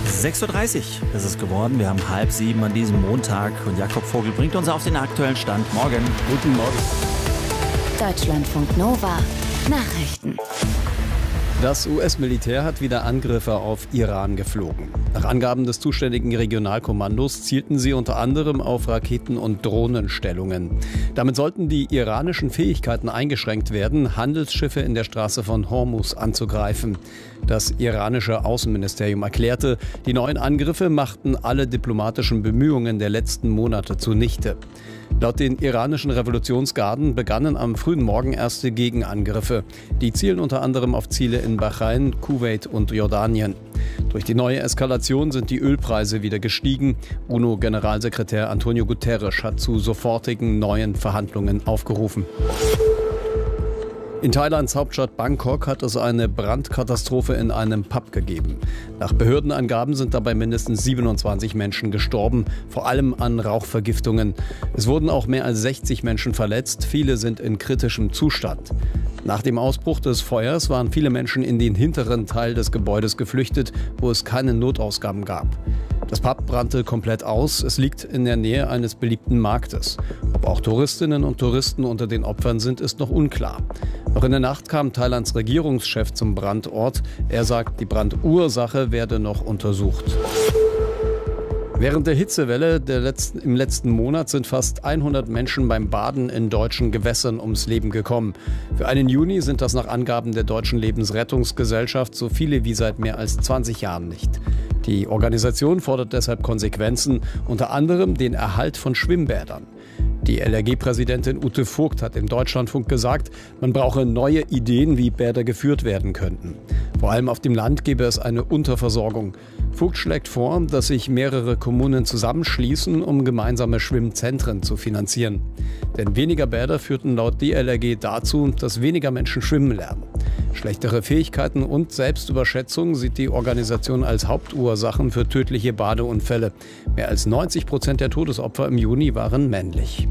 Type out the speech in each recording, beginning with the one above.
6:30 Uhr ist es geworden. Wir haben 6:30 an diesem Montag und Jakob Vogel bringt uns auf den aktuellen Stand. Morgen. Guten Morgen. Deutschlandfunk Nova. Nachrichten. Das US-Militär hat wieder Angriffe auf Iran geflogen. Nach Angaben des zuständigen Regionalkommandos zielten sie unter anderem auf Raketen- und Drohnenstellungen. Damit sollten die iranischen Fähigkeiten eingeschränkt werden, Handelsschiffe in der Straße von Hormuz anzugreifen. Das iranische Außenministerium erklärte, die neuen Angriffe machten alle diplomatischen Bemühungen der letzten Monate zunichte. Laut den iranischen Revolutionsgarden begannen am frühen Morgen erste Gegenangriffe. Die zielen unter anderem auf Ziele in Bahrain, Kuwait und Jordanien. Durch die neue Eskalation sind die Ölpreise wieder gestiegen. UNO-Generalsekretär Antonio Guterres hat zu sofortigen neuen Verhandlungen aufgerufen. In Thailands Hauptstadt Bangkok hat es eine Brandkatastrophe in einem Pub gegeben. Nach Behördenangaben sind dabei mindestens 27 Menschen gestorben, vor allem an Rauchvergiftungen. Es wurden auch mehr als 60 Menschen verletzt, viele sind in kritischem Zustand. Nach dem Ausbruch des Feuers waren viele Menschen in den hinteren Teil des Gebäudes geflüchtet, wo es keine Notausgaben gab. Das Pub brannte komplett aus. Es liegt in der Nähe eines beliebten Marktes. Ob auch Touristinnen und Touristen unter den Opfern sind, ist noch unklar. Noch in der Nacht kam Thailands Regierungschef zum Brandort. Er sagt, die Brandursache werde noch untersucht. Während der Hitzewelle im letzten Monat sind fast 100 Menschen beim Baden in deutschen Gewässern ums Leben gekommen. Für einen Juni sind das nach Angaben der Deutschen Lebensrettungsgesellschaft so viele wie seit mehr als 20 Jahren nicht. Die Organisation fordert deshalb Konsequenzen, unter anderem den Erhalt von Schwimmbädern. Die LRG-Präsidentin Ute Vogt hat im Deutschlandfunk gesagt, man brauche neue Ideen, wie Bäder geführt werden könnten. Vor allem auf dem Land gäbe es eine Unterversorgung. Vogt schlägt vor, dass sich mehrere Kommunen zusammenschließen, um gemeinsame Schwimmzentren zu finanzieren. Denn weniger Bäder führten laut DLRG dazu, dass weniger Menschen schwimmen lernen. Schlechtere Fähigkeiten und Selbstüberschätzung sieht die Organisation als Hauptursachen für tödliche Badeunfälle. Mehr als 90% der Todesopfer im Juni waren männlich.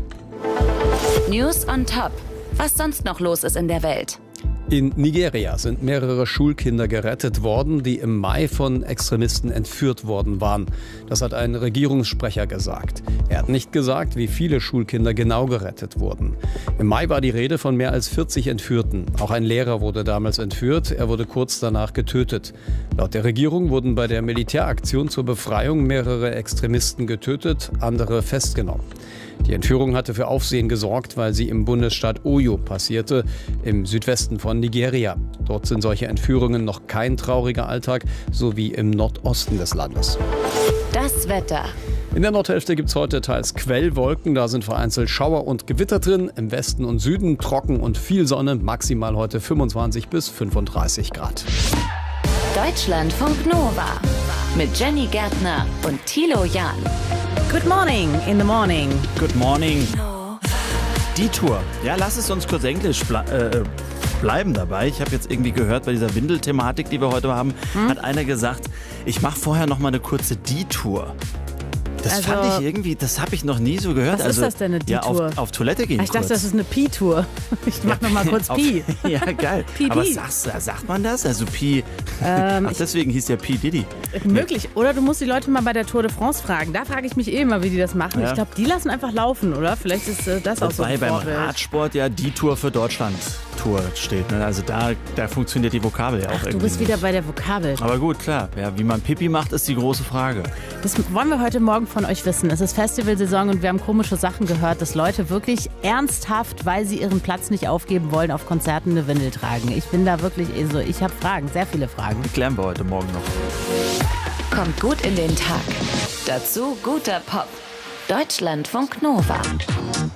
News on Top. Was sonst noch los ist in der Welt. In Nigeria sind mehrere Schulkinder gerettet worden, die im Mai von Extremisten entführt worden waren. Das hat ein Regierungssprecher gesagt. Er hat nicht gesagt, wie viele Schulkinder genau gerettet wurden. Im Mai war die Rede von mehr als 40 Entführten. Auch ein Lehrer wurde damals entführt. Er wurde kurz danach getötet. Laut der Regierung wurden bei der Militäraktion zur Befreiung mehrere Extremisten getötet, andere festgenommen. Die Entführung hatte für Aufsehen gesorgt, weil sie im Bundesstaat Oyo passierte, im Südwesten von Nigeria. Dort sind solche Entführungen noch kein trauriger Alltag, so wie im Nordosten des Landes. Das Wetter. In der Nordhälfte gibt es heute teils Quellwolken, da sind vereinzelt Schauer und Gewitter drin. Im Westen und Süden trocken und viel Sonne, maximal heute 25 bis 35 Grad. Deutschlandfunk Nova mit Jenny Gärtner und Thilo Jahn. Good morning in the morning. Good morning. Die Tour. Ja, lass es uns kurz Englisch bleiben dabei. Ich habe jetzt irgendwie gehört, bei dieser Windelthematik, die wir heute haben, hat einer gesagt, ich mache vorher noch mal eine kurze Detour. Das fand ich irgendwie, das habe ich noch nie so gehört. Was ist das denn, eine Detour? Ja, auf Toilette gehen. Ich dachte, das ist eine Pi-Tour. Ich mach noch mal kurz Pi. Ja, geil. Pi, aber Pi. Sagt man das? Also Pi, ach, deswegen hieß der Pi Diddy. Möglich. Oder du musst die Leute mal bei der Tour de France fragen. Da frage ich mich immer, wie die das machen. Ja. Ich glaube, die lassen einfach laufen, oder? Vielleicht ist das auch so ein beim Vorbild. Radsport ja die Tour für Deutschland Tour steht. Ne? Also da funktioniert die Vokabel ja auch irgendwie. Du bist wieder bei der Vokabel. Aber gut, klar. Ja, wie man Pipi macht, ist die große Frage. Das wollen wir heute Morgen von euch wissen. Es ist Festivalsaison und wir haben komische Sachen gehört, dass Leute wirklich ernsthaft, weil sie ihren Platz nicht aufgeben wollen, auf Konzerten eine Windel tragen. Ich bin da wirklich, also ich habe Fragen, sehr viele Fragen. Die klären wir heute Morgen noch. Kommt gut in den Tag. Dazu guter Pop. Deutschlandfunk Nova.